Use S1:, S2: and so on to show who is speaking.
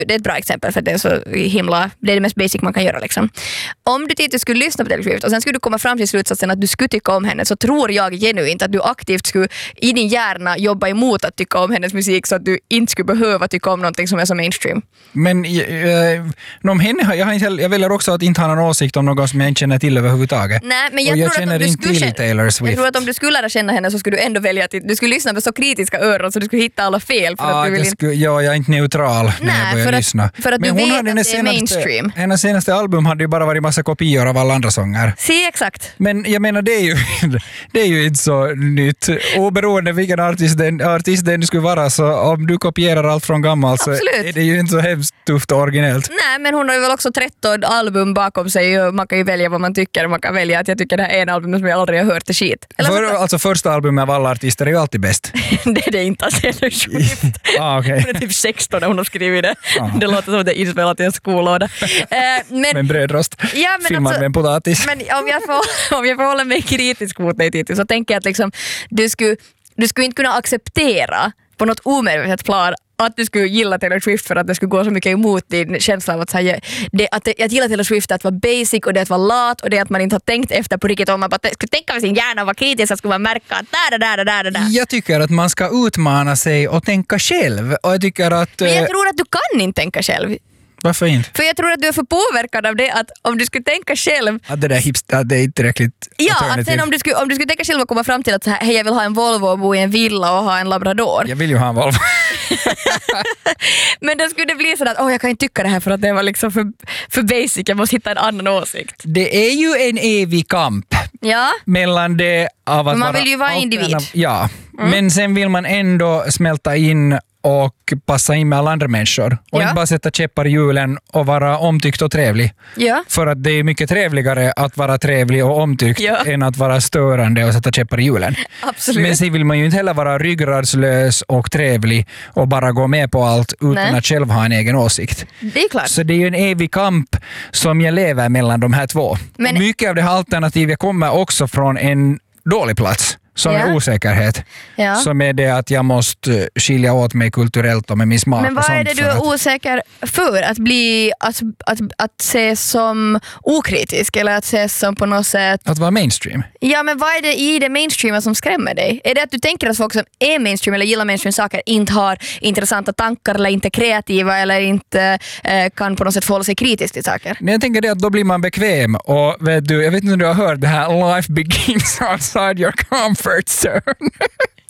S1: det är ett bra exempel för att det är så himla, det är det mest basic man kan göra liksom. Om du Titus skulle lyssna på Taylor Swift och sen skulle du komma fram till slutsatsen att du skulle tycka om henne, så tror jag genuint att du aktivt skulle i din hjärna jobba emot att tycka om hennes musik så att du inte skulle behöva tycka om någonting som är så mainstream.
S2: Men om henne, jag väljer också att inte ha någon åsikt om något som jag inte känner till överhuvudtaget.
S1: Nej, men
S2: jag känner inte till Taylor Swift.
S1: Jag tror att om du skulle lära känna henne så skulle du ändå välja att du skulle lyssna med så kritiska öron så du skulle hitta alla fel för att du vill inte...
S2: jag är inte neutral när jag börjar lyssna.
S1: För att men du vet att det är mainstream.
S2: Hennes senaste album hade ju bara varit massa kopior av alla andra sånger.
S1: Se exakt.
S2: Men jag menar det är ju inte så nytt. Oberoende vilken artist den skulle vara, så om du kopierar allt från gammalt så är det ju inte så hemskt tufft och originellt.
S1: Nej, men hon har ju väl också 13 album bakom sig och man kan ju välja vad man tycker. Man kan välja att jag tycker det här är en album som jag aldrig har hört är skit.
S2: Alltså första albumet av alla artister är ju alltid bäst.
S1: Det är det inte att Taylor Swift.
S2: Okay.
S1: Det är typ 16 när hon har skrivit det. Det låter som att det är inspelat i en skolåda.
S2: Med en brödrost.
S1: Ja,
S2: filmad med en potatis.
S1: Men om jag får hålla mig kritisk mot dig Titus, så tänker jag att liksom, du skulle inte kunna acceptera på något omedvetet plan att du skulle gilla Taylor Swift för att det skulle gå så mycket emot din känsla av att säga att gilla Taylor Swift, att vara basic och det att vara lat och det att man inte har tänkt efter på riktigt om man bara skulle tänka med sin hjärna och vara kritisk så skulle man märka att där.
S2: Jag tycker att man ska utmana sig och tänka själv och jag tycker att...
S1: Men jag tror att du kan inte tänka själv.
S2: Varför inte?
S1: För jag tror att du är för påverkad av det att om du skulle tänka själv...
S2: Att det där hipster, det är inte tillräckligt...
S1: Ja, att sen om du skulle tänka själv och komma fram till att så här, hej, jag vill ha en Volvo och bo i en villa och ha en labrador.
S2: Jag vill ju ha en Volvo.
S1: Men då skulle det bli så att jag kan inte tycka det här för att det var liksom för basic, jag måste hitta en annan åsikt.
S2: Det är ju en evig kamp.
S1: Ja.
S2: Mellan det av att
S1: man vill ju vara individ.
S2: Ja, men sen vill man ändå smälta in och passa in med alla andra människor. Och inte bara sätta käppar i hjulen och vara omtyckt och trevlig.
S1: Ja.
S2: För att det är mycket trevligare att vara trevlig och omtyckt än att vara störande och sätta käppar i hjulen.
S1: Absolut.
S2: Men sen vill man ju inte heller vara ryggradslös och trevlig och bara gå med på allt utan att själv ha en egen åsikt.
S1: Det är klart.
S2: Så det är ju en evig kamp som jag lever mellan de här två. Men och mycket av det här alternativet kommer också från en dålig plats. Som är osäkerhet. Ja. Som är det att jag måste skilja åt mig kulturellt och med min smak.
S1: Men vad är det du är osäker för? Att bli att ses som okritisk eller att ses som på något sätt...
S2: Att vara mainstream?
S1: Ja, men vad är det i det mainstreama som skrämmer dig? Är det att du tänker att folk som är mainstream eller gillar mainstream saker inte har intressanta tankar eller inte är kreativa eller inte kan på något sätt förhålla sig kritiskt till saker?
S2: Men jag tänker det att då blir man bekväm och vet du, jag vet inte om du har hört det här Life begins outside your comfort zone.